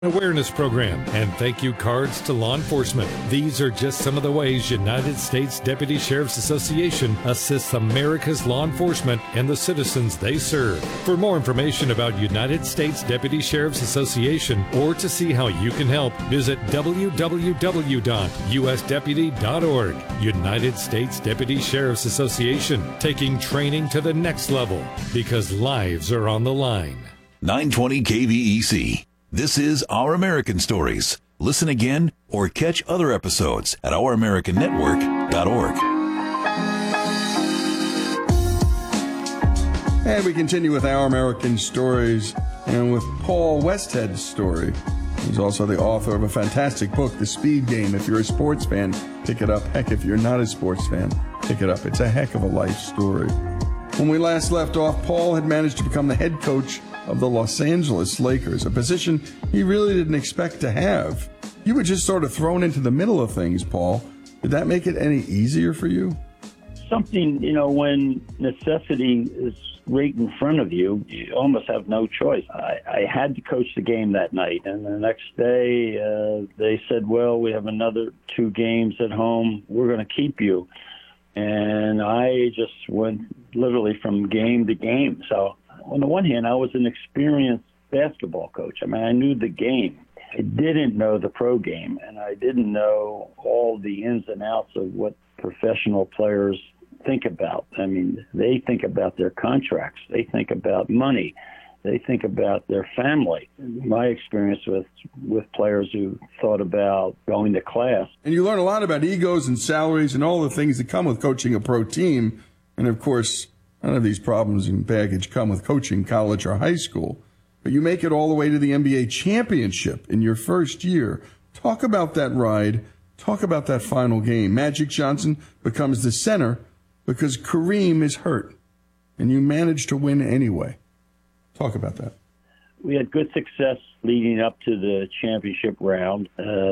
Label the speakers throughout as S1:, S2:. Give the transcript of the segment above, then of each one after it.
S1: Awareness program and thank you cards to law enforcement. These are just some of the ways United States Deputy Sheriff's Association assists America's law enforcement and the citizens they serve. For more information about United States Deputy Sheriff's Association or to see how you can help, visit www.usdeputy.org. United States Deputy Sheriff's Association, taking training to the next level because lives are on the line.
S2: 920 KVEC. This is Our American Stories. Listen again or catch other episodes at ouramericannetwork.org.
S3: And we continue with Our American Stories and with Paul Westhead's story. He's also the author of a fantastic book, The Speed Game. If you're a sports fan, pick it up. Heck, if you're not a sports fan, pick it up. It's a heck of a life story. When we last left off, Paul had managed to become the head coach of the Los Angeles Lakers, a position he really didn't expect to have. You were just sort of thrown into the middle of things, Paul. Did that make it any easier for you?
S4: Something, when necessity is right in front of you, you almost have no choice. I had to coach the game that night, and the next day they said, well, we have another 2 games at home. We're going to keep you. And I just went literally from game to game. So on the one hand, I was an experienced basketball coach. I mean, I knew the game. I didn't know the pro game, and I didn't know all the ins and outs of what professional players think about. I mean, they think about their contracts. They think about money. They think about their family. My experience with players who thought about going to class.
S3: And you learn a lot about egos and salaries and all the things that come with coaching a pro team. And, of course, none of these problems and baggage come with coaching college or high school. But you make it all the way to the NBA championship in your first year. Talk about that ride. Talk about that final game. Magic Johnson becomes the center because Kareem is hurt. And you manage to win anyway. Talk about that.
S4: We had good success leading up to the championship round.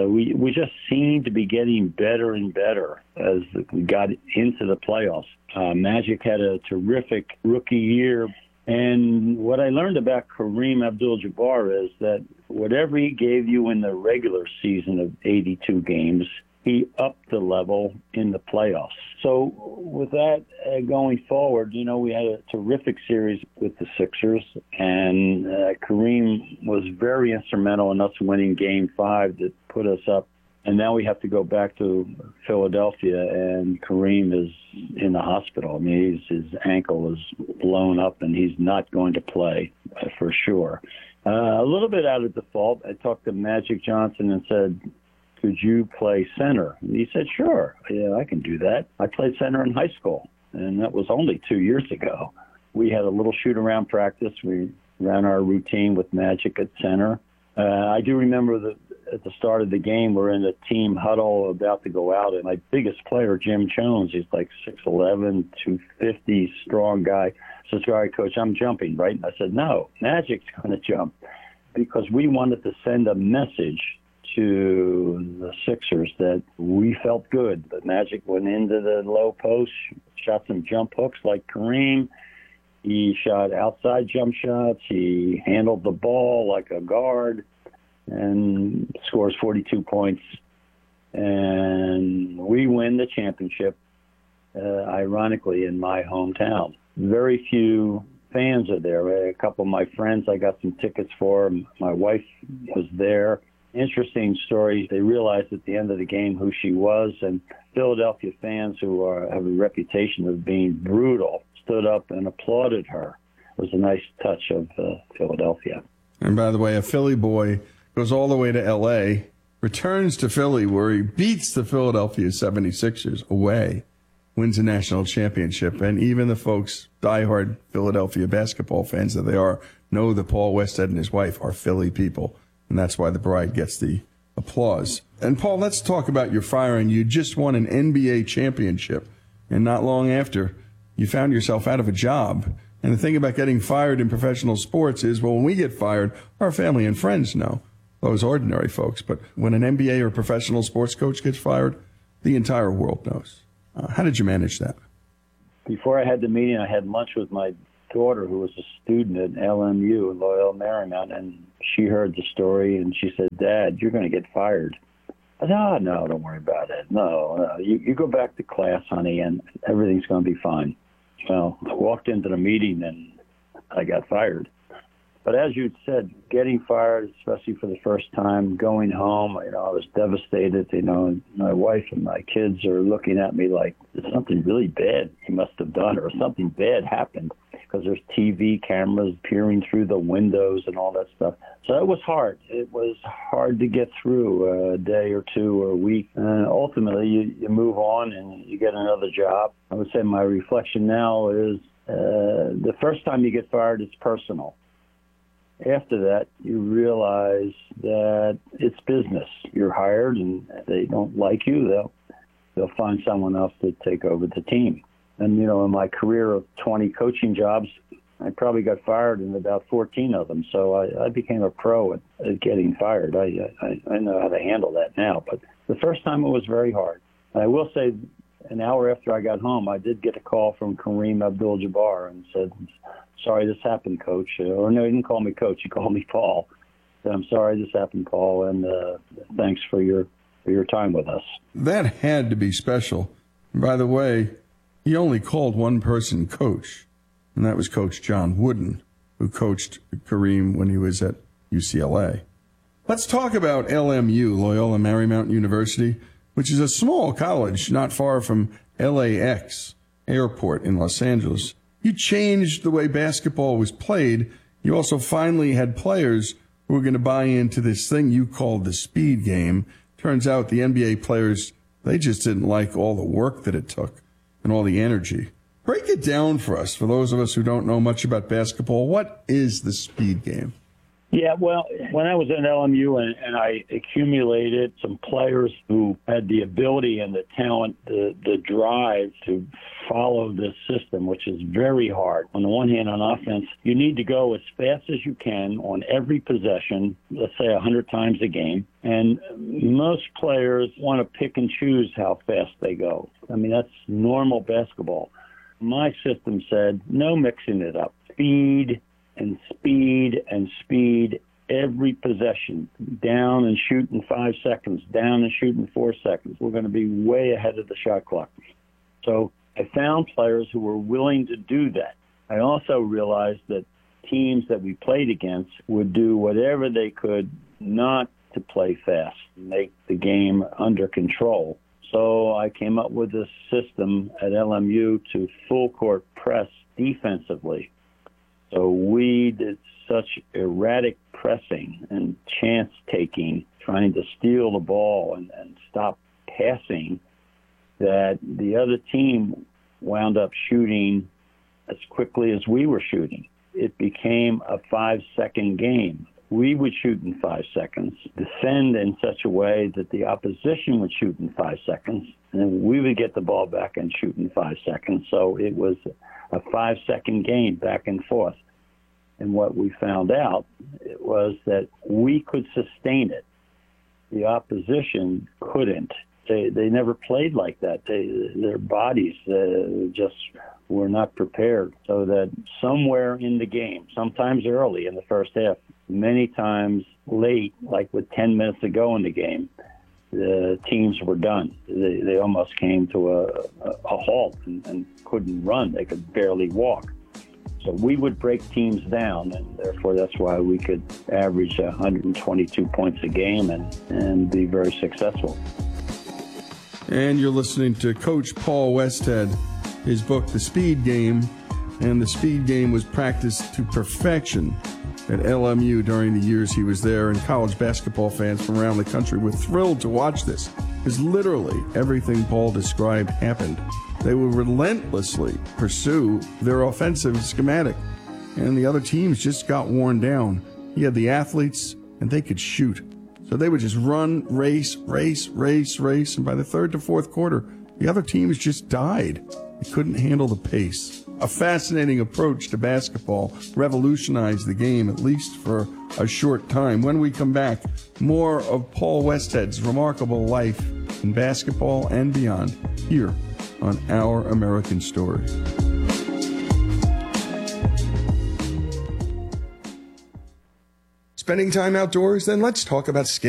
S4: We just seemed to be getting better and better as we got into the playoffs. Magic had a terrific rookie year. And what I learned about Kareem Abdul-Jabbar is that whatever he gave you in the regular season of 82 games, he upped the level in the playoffs. So with that going forward, we had a terrific series with the Sixers, and Kareem was very instrumental in us winning Game 5 that put us up. And now we have to go back to Philadelphia, and Kareem is in the hospital. I mean, his ankle is blown up, and he's not going to play for sure. A little bit out of default, I talked to Magic Johnson and said, could you play center? And he said, sure, yeah, I can do that. I played center in high school, and that was only 2 years ago. We had a little shoot-around practice. We ran our routine with Magic at center. I do remember at the start of the game, we're in a team huddle about to go out, and my biggest player, Jim Jones, he's like 6'11", 250, strong guy, says, all right, Coach, I'm jumping, right? And I said, no, Magic's going to jump, because we wanted to send a message to the Sixers that we felt good. The Magic went into the low post, shot some jump hooks like Kareem. He shot outside jump shots. He handled the ball like a guard and scores 42 points. And we win the championship, ironically, in my hometown. Very few fans are there. A couple of my friends, I got some tickets for. My wife was there. Interesting story. They realized at the end of the game who she was, and Philadelphia fans who have a reputation of being brutal stood up and applauded her. It was a nice touch of Philadelphia.
S3: And by the way, a Philly boy goes all the way to L.A., returns to Philly where he beats the Philadelphia 76ers away, wins a national championship, and even the folks, diehard Philadelphia basketball fans that they are, know that Paul Westhead and his wife are Philly people. And that's why the bride gets the applause. And, Paul, let's talk about your firing. You just won an NBA championship, and not long after, you found yourself out of a job. And the thing about getting fired in professional sports is, well, when we get fired, our family and friends know, those ordinary folks. But when an NBA or professional sports coach gets fired, the entire world knows. How did you manage that?
S4: Before I had the meeting, I had lunch with my daughter who was a student at LMU, Loyola Marymount, and she heard the story, and she said, "Dad, you're going to get fired." I said, "Oh, no, don't worry about it. No, you go back to class, honey, and everything's going to be fine." Well, I walked into the meeting, and I got fired. But as you said, getting fired, especially for the first time, going home, I was devastated. My wife and my kids are looking at me like, "There's something really bad he must have done, or something bad happened," because there's TV cameras peering through the windows and all that stuff. So it was hard. It was hard to get through a day or two or a week. And ultimately, you move on and you get another job. I would say my reflection now is the first time you get fired, it's personal. After that, you realize that it's business. You're hired, and if they don't like you, they'll find someone else to take over the team. And, in my career of 20 coaching jobs, I probably got fired in about 14 of them. So I became a pro at getting fired. I know how to handle that now. But the first time it was very hard. I will say, an hour after I got home, I did get a call from Kareem Abdul-Jabbar and said, "Sorry this happened, Coach." Or no, he didn't call me Coach. He called me Paul. Said, "I'm sorry this happened, Paul, and thanks for your time with us."
S3: That had to be special. And by the way, he only called one person Coach, and that was Coach John Wooden, who coached Kareem when he was at UCLA. Let's talk about LMU, Loyola Marymount University, which is a small college not far from LAX Airport in Los Angeles. You changed the way basketball was played. You also finally had players who were going to buy into this thing you called the speed game. Turns out the NBA players, they just didn't like all the work that it took and all the energy. Break it down for us, for those of us who don't know much about basketball. What is the speed game?
S4: Yeah, well, when I was at LMU and I accumulated some players who had the ability and the talent, the drive to follow this system, which is very hard. On the one hand, on offense, you need to go as fast as you can on every possession, let's say 100 times a game. And most players want to pick and choose how fast they go. I mean, that's normal basketball. My system said no mixing it up. Speed and speed and speed every possession. Down and shoot in 5 seconds, down and shoot in 4 seconds. We're going to be way ahead of the shot clock. So I found players who were willing to do that. I also realized that teams that we played against would do whatever they could not to play fast, make the game under control. So I came up with this system at LMU to full court press defensively. So we did such erratic pressing and chance taking, trying to steal the ball and stop passing, that the other team wound up shooting as quickly as we were shooting. It became a 5-second game. We would shoot in 5 seconds, defend in such a way that the opposition would shoot in 5 seconds, and then we would get the ball back and shoot in 5 seconds. So it was a 5-second game back and forth. And what we found out was that we could sustain it. The opposition couldn't. They never played like that. Their bodies just were not prepared. So that somewhere in the game, sometimes early in the first half, many times late, like with 10 minutes to go in the game, the teams were done. They almost came to a halt and couldn't run. They could barely walk. So we would break teams down, and therefore that's why we could average 122 points a game and be very successful.
S3: And you're listening to Coach Paul Westhead, his book, The Speed Game. And the speed game was practiced to perfection at LMU during the years he was there, and college basketball fans from around the country were thrilled to watch this, because literally everything Paul described happened. They would relentlessly pursue their offensive schematic, and the other teams just got worn down. He had the athletes, and they could shoot. So they would just run, race, and by the third to fourth quarter, the other teams just died. They couldn't handle the pace. A fascinating approach to basketball revolutionized the game, at least for a short time. When we come back, more of Paul Westhead's remarkable life in basketball and beyond, here on Our American Story. spending time outdoors? Then let's talk about